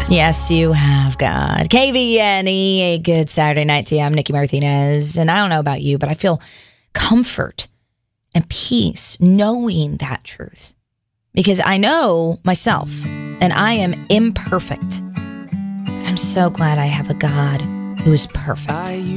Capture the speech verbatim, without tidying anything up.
Yes, you have, God. K V N E, a good Saturday night to you. I'm Nikki Martinez, and I don't know about you, but I feel comfort and peace knowing that truth, because I know myself, and I am imperfect. I'm so glad I have a God who is perfect.